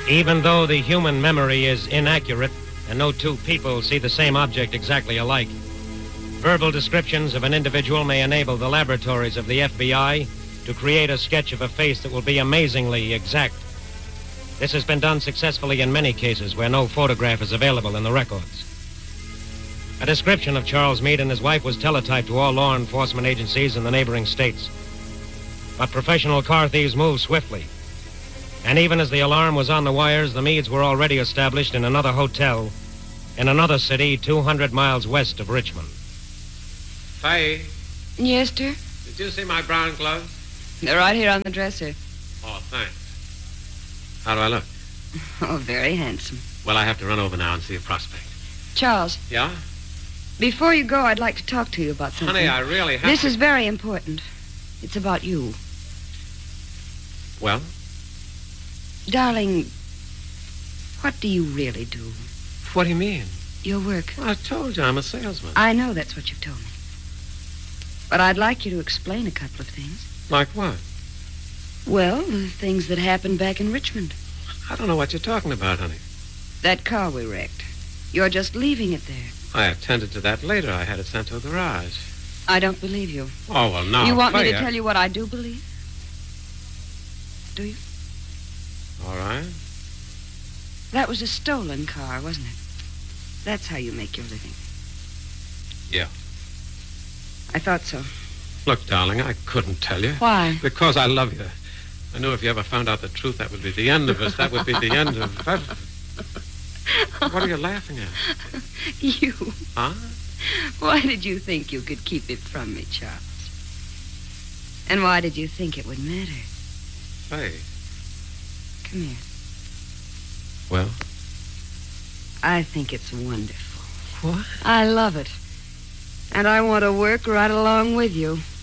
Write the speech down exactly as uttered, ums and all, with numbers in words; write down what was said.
Even though the human memory is inaccurate and no two people see the same object exactly alike, verbal descriptions of an individual may enable the laboratories of the F B I to create a sketch of a face that will be amazingly exact. This has been done successfully in many cases where no photograph is available in the records. A description of Charles Meade and his wife was teletyped to all law enforcement agencies in the neighboring states. But professional car thieves move swiftly. And even as the alarm was on the wires, the Meades were already established in another hotel in another city two hundred miles west of Richmond. Faye, Yes, dear? did you see my brown gloves? They're right here on the dresser. Oh, thanks. How do I look? Oh, very handsome. Well, I have to run over now and see a prospect. Charles, Yeah? before you go, I'd like to talk to you about something. Honey, I really have This to... is very important. It's about you. Well, Darling, what do you really do? what do you mean? Your work. Well, I told you I'm a salesman. I know that's what you've told me. But I'd like you to explain a couple of things. Like what? Well, the things that happened back in Richmond. I don't know what you're talking about, honey. That car we wrecked. You're just leaving it there. I attended to that later. I had it sent to a garage. I don't believe you. Oh, well, now, you want me Faye, to I- tell you what I do believe? Do you? All right. That was a stolen car, wasn't it? That's how you make your living. Yeah. I thought so. Look, darling, I couldn't tell you. Why? Because I love you. I knew if you ever found out the truth, that would be the end of us. That would be the end of everything. What are you laughing at? You. Huh? Why did you think you could keep it from me, Charles? And why did you think it would matter? Faye. Come here. Well? I think it's wonderful. What? I love it. And I want to work right along with you.